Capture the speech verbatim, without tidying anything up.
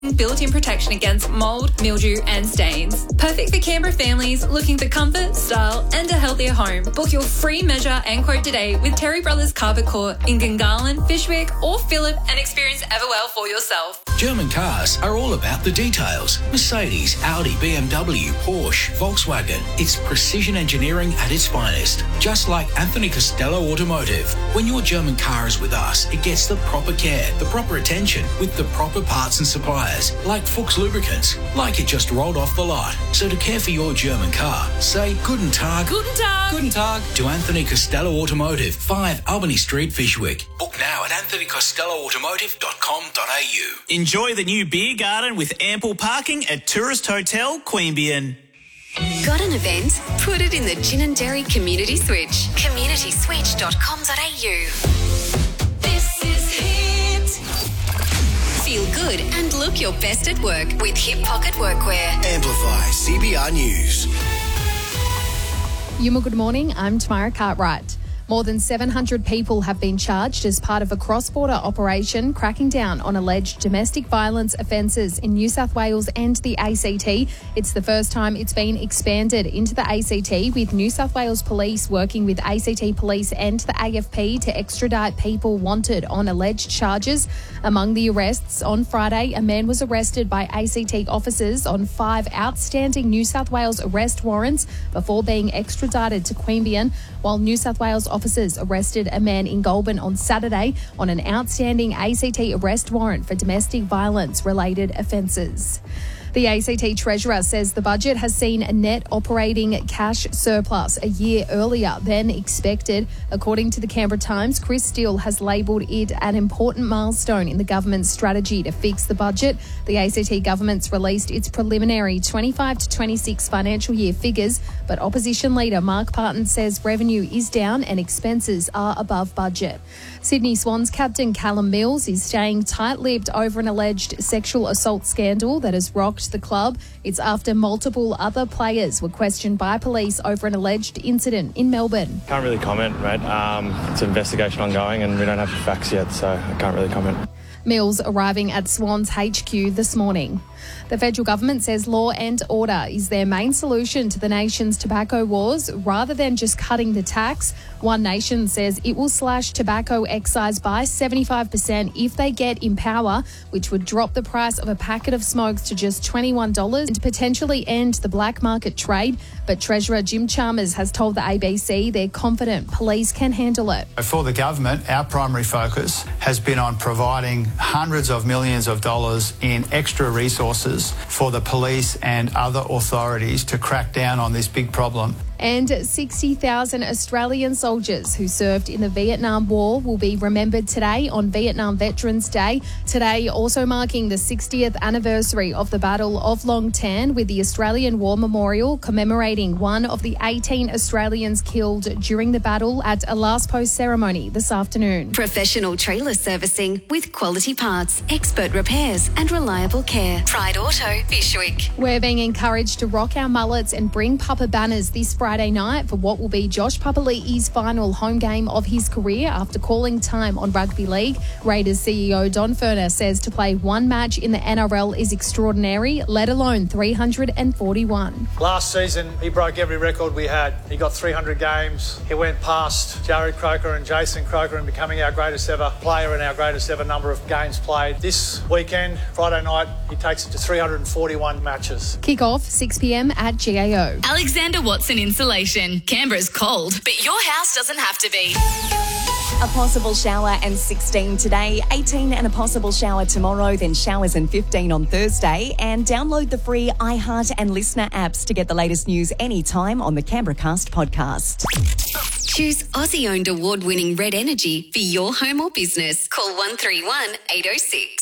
Built-in protection against mould, mildew and stains. Perfect for Canberra families looking for comfort, style and a healthier home. Book your free measure and quote today with Terry Brothers Carpet Court in Gungahlin, Fishwick or Phillip and experience Everwell for yourself. German cars are all about the details. Mercedes, Audi, B M W, Porsche, Volkswagen. It's precision engineering at its finest. Just like Anthony Costello Automotive. When your German car is with us, it gets the proper care, the proper attention with the proper parts and suppliers. Like Fuchs Lubricants, like it just rolled off the lot. So to care for your German car, say Guten Tag. Guten Tag. Guten Tag to Anthony Costello Automotive, five Albany Street, Fishwick. Book now at anthony costello automotive dot com dot a u. Enjoy the new beer garden with ample parking at Tourist Hotel Queanbeyan. Got an event? Put it in the Gin and Dairy Community Switch. community switch dot com dot a u. This is Hit. Feel good and look your best at work with Hip Pocket Workwear. Amplify C B R News. Yuma, good morning. I'm Tamara Cartwright. More than seven hundred people have been charged as part of a cross-border operation cracking down on alleged domestic violence offences in New South Wales and the A C T. It's the first time it's been expanded into the A C T, with New South Wales Police working with A C T Police and the A F P to extradite people wanted on alleged charges. Among the arrests on Friday, a man was arrested by A C T officers on five outstanding New South Wales arrest warrants before being extradited to Queanbeyan, while New South Wales officers arrested a man in Goulburn on Saturday on an outstanding A C T arrest warrant for domestic violence-related offences. The A C T Treasurer says the budget has seen a net operating cash surplus a year earlier than expected. According to the Canberra Times, Chris Steele has labelled it an important milestone in the government's strategy to fix the budget. The A C T government's released its preliminary twenty-five to twenty-six financial year figures, but opposition leader Mark Parton says revenue is down and expenses are above budget. Sydney Swans captain Callum Mills is staying tight-lipped over an alleged sexual assault scandal that has rocked the club. It's after multiple other players were questioned by police over an alleged incident in Melbourne. Can't really comment, mate. Um, it's an investigation ongoing and we don't have the facts yet, so I can't really comment. Mills arriving at Swans H Q this morning. The federal government says law and order is their main solution to the nation's tobacco wars rather than just cutting the tax. One Nation says it will slash tobacco excise by seventy-five percent if they get in power, which would drop the price of a packet of smokes to just twenty-one dollars and potentially end the black market trade. But Treasurer Jim Chalmers has told the A B C they're confident police can handle it. For the government, our primary focus has been on providing hundreds of millions of dollars in extra resources for the police and other authorities to crack down on this big problem. And sixty thousand Australian soldiers who served in the Vietnam War will be remembered today on Vietnam Veterans Day. Today also marking the sixtieth anniversary of the Battle of Long Tan, with the Australian War Memorial commemorating one of the eighteen Australians killed during the battle at a last post ceremony this afternoon. Professional trailer servicing with quality parts, expert repairs and reliable care. Pride Auto, Fishwick. We're being encouraged to rock our mullets and bring Papa banners this Friday Friday night for what will be Josh Papali'i's final home game of his career after calling time on rugby league. Raiders C E O Don Furner says to play one match in the N R L is extraordinary, let alone three hundred forty-one. Last season, he broke every record we had. He got three hundred games. He went past Jared Croker and Jason Croker in becoming our greatest ever player and our greatest ever number of games played. This weekend, Friday night, he takes it to three hundred forty-one matches. Kick-off six p.m. at G A O. Alexander Watson Insulation. Canberra's cold, but your house doesn't have to be. A possible shower and sixteen today, eighteen and a possible shower tomorrow, then showers and fifteen on Thursday. And download the free iHeart and Listener apps to get the latest news anytime on the Canberra Cast podcast. Choose Aussie-owned award-winning Red Energy for your home or business. Call one three one, eight oh six.